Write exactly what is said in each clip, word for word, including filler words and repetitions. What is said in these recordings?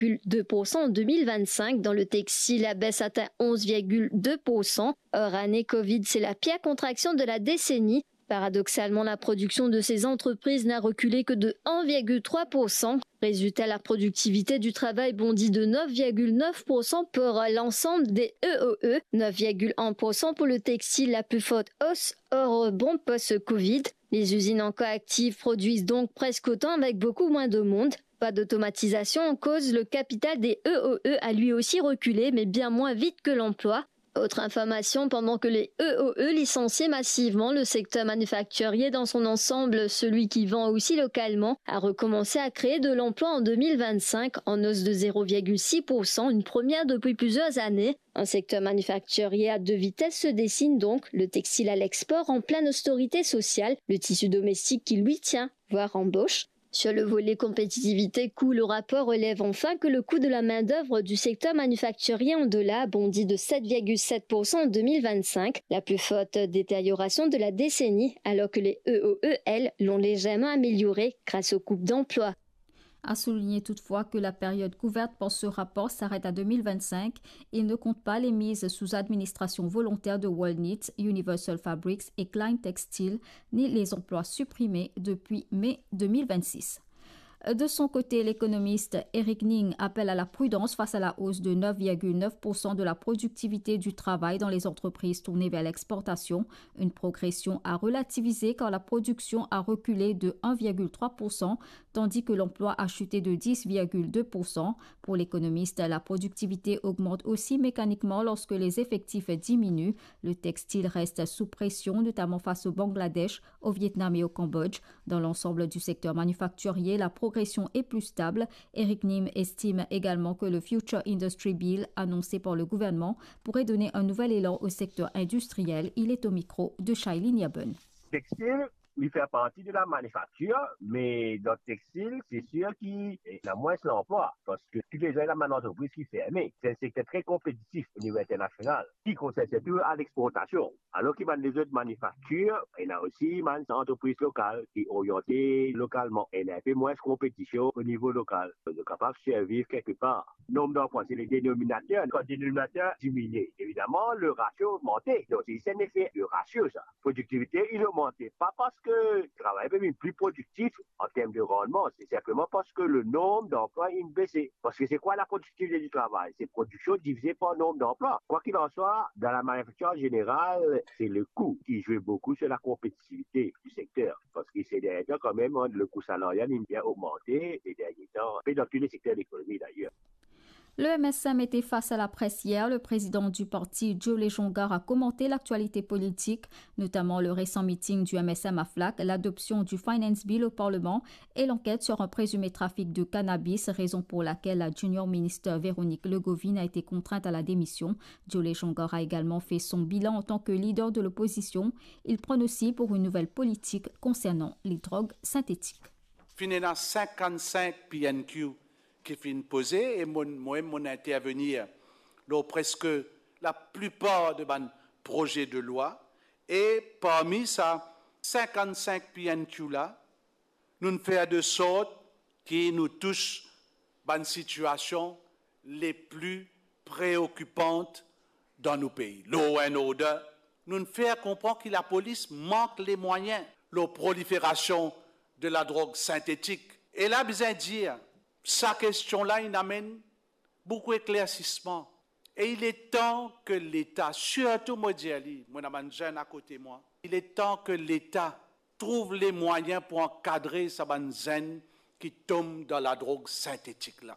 virgule deux pour cent en deux mille vingt-cinq. Dans le textile, la baisse atteint onze virgule deux pour cent. Hors année Covid, c'est la pire contraction de la décennie. Paradoxalement, la production de ces entreprises n'a reculé que de un virgule trois pour cent. Résultat, la productivité du travail bondit de neuf virgule neuf pour cent pour l'ensemble des E O E, neuf virgule un pour cent pour le textile, la plus forte hausse hors rebond post-Covid. Les usines encore actives produisent donc presque autant avec beaucoup moins de monde. Pas d'automatisation en cause, le capital des E O E a lui aussi reculé, mais bien moins vite que l'emploi. Autre information, pendant que les E O E licencient massivement, le secteur manufacturier dans son ensemble, celui qui vend aussi localement, a recommencé à créer de l'emploi en deux mille vingt-cinq en hausse de zéro virgule six pour cent, une première depuis plusieurs années. Un secteur manufacturier à deux vitesses se dessine donc, le textile à l'export en pleine austérité sociale, le tissu domestique qui lui tient, voire embauche. Sur le volet compétitivité coût, le rapport relève enfin que le coût de la main-d'œuvre du secteur manufacturier en dollars bondit de sept virgule sept pour cent en deux mille vingt-cinq, la plus forte détérioration de la décennie, alors que les E O E, elles, l'ont légèrement amélioré grâce aux coupes d'emplois. A souligné toutefois que la période couverte par ce rapport s'arrête à deux mille vingt-cinq. Il ne compte pas les mises sous administration volontaire de Worldknit, Universal Fabrics et Klein Textile, ni les emplois supprimés depuis mai deux mille vingt-six. De son côté, l'économiste Eric Ning appelle à la prudence face à la hausse de neuf virgule neuf pour cent de la productivité du travail dans les entreprises tournées vers l'exportation, une progression à relativiser car la production a reculé de un virgule trois pour cent, tandis que l'emploi a chuté de dix virgule deux pour cent. Pour l'économiste, la productivité augmente aussi mécaniquement lorsque les effectifs diminuent. Le textile reste sous pression, notamment face au Bangladesh, au Vietnam et au Cambodge. Dans l'ensemble du secteur manufacturier, la progression est plus stable. Eric Nim estime également que le Future Industry Bill annoncé par le gouvernement pourrait donner un nouvel élan au secteur industriel. Il est au micro de Shailene Yaben. Textile, il fait partie de la manufacture, mais dans le textile, c'est sûr qu'il y a moins d'emplois, parce que tous les ans, il y a une entreprise qui ferme. C'est un secteur très compétitif au niveau international, qui concerne surtout à l'exportation. Alors qu'il y a des autres manufactures, il y a aussi une entreprise locale qui est orientée localement. Il y a un peu moins de compétition au niveau local. On est capable de survivre quelque part. Nombre d'emplois, c'est les dénominateurs. Quand le dénominateur diminue, évidemment, le ratio augmente. Donc, c'est un effet de ratio, ça. Productivité, il augmente. Pas parce que le travail est même plus productif en termes de rendement, c'est simplement parce que le nombre d'emplois est baissé. Parce que c'est quoi la productivité du travail? C'est production divisée par le nombre d'emplois. Quoi qu'il en soit, dans la manufacture générale, c'est le coût qui joue beaucoup sur la compétitivité du secteur. Parce que ces derniers temps, quand même, le coût salarial a bien augmenté ces derniers temps, et dans tous les secteurs de l'économie d'ailleurs. Le M S M était face à la presse hier. Le président du parti, Joe Jongar, a commenté l'actualité politique, notamment le récent meeting du M S M à Flac, l'adoption du Finance Bill au Parlement et l'enquête sur un présumé trafic de cannabis, raison pour laquelle la junior ministre Véronique Legovine a été contrainte à la démission. Joe Jongar a également fait son bilan en tant que leader de l'opposition. Il prône aussi pour une nouvelle politique concernant les drogues synthétiques. Finina cinquante-cinq P N Q qui finit posé et moi, moi, mon intervenir dans presque la plupart de mes projets de loi. Et parmi ça, cinquante-cinq P N Q là, nous faisons de sorte qui nous touchent les situations les plus préoccupantes dans nos pays. Law and order, nous faisons comprendre que la police manque les moyens, la prolifération de la drogue synthétique. Et là, besoin de dire, sa question-là, il amène beaucoup d'éclaircissement. Et il est temps que l'État, surtout moi, moi, j'ai un jeune à côté de moi, il est temps que l'État trouve les moyens pour encadrer sa jeune qui tombe dans la drogue synthétique-là.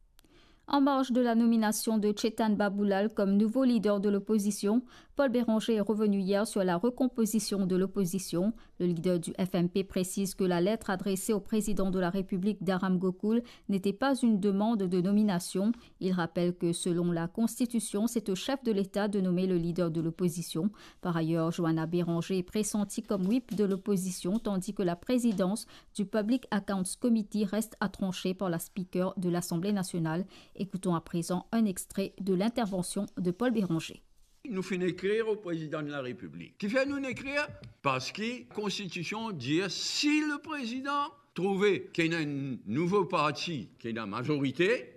En marge de la nomination de Chetan Baboulal comme nouveau leader de l'opposition, Paul Béranger est revenu hier sur la recomposition de l'opposition. Le leader du F M P précise que la lettre adressée au président de la République d'Aram Gokul n'était pas une demande de nomination. Il rappelle que selon la Constitution, c'est au chef de l'État de nommer le leader de l'opposition. Par ailleurs, Joanna Béranger est pressentie comme whip de l'opposition, tandis que la présidence du Public Accounts Committee reste à trancher par la speaker de l'Assemblée nationale. Écoutons à présent un extrait de l'intervention de Paul Béranger. Nous faisons écrire au président de la République. Qui fait nous écrire? Parce que la Constitution dit si le président trouvait qu'il y a un nouveau parti qui est la majorité,